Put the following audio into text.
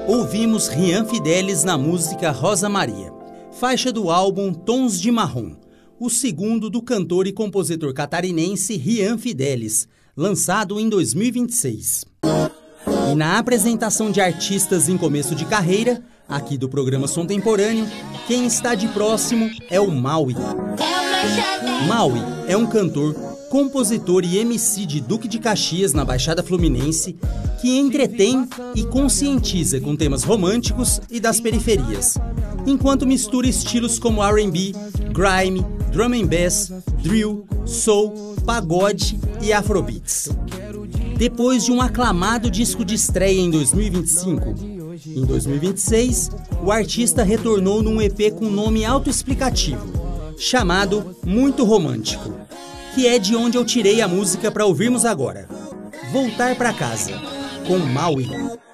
Ouvimos Rian Fidelis na música Rosa Maria, faixa do álbum Tons de Marrom, o segundo do cantor e compositor catarinense Rian Fidelis, lançado em 2026. E na apresentação de artistas em começo de carreira, aqui do programa Som Temporâneo, quem está de próximo é o Maui. Maui é um cantor, compositor e MC de Duque de Caxias, na Baixada Fluminense, que entretém e conscientiza com temas românticos e das periferias, enquanto mistura estilos como R&B, grime, drum and bass, drill, soul, pagode e afrobeats. Depois de um aclamado disco de estreia em 2025, em 2026, o artista retornou num EP com nome autoexplicativo, chamado Muito Romântico, que é de onde eu tirei a música para ouvirmos agora. Voltar pra Casa, com Maui.